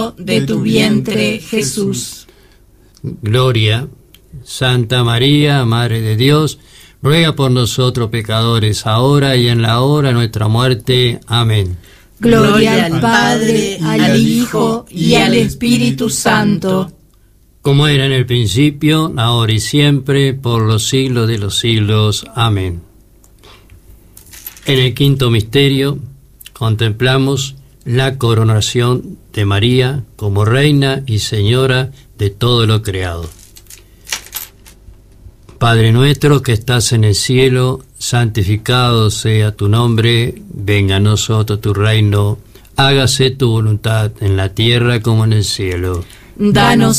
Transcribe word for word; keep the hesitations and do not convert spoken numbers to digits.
de tu vientre, Jesús. Gloria, Santa María, Madre de Dios, ruega por nosotros pecadores, ahora y en la hora de nuestra muerte. Amén. Gloria al Padre, al Hijo y al Espíritu Santo. Como era en el principio, ahora y siempre, por los siglos de los siglos. Amén. En el quinto misterio, contemplamos la coronación de María como Reina y Señora de todo lo creado. Padre nuestro que estás en el cielo, santificado sea tu nombre, venga a nosotros tu reino, hágase tu voluntad en la tierra como en el cielo. Danos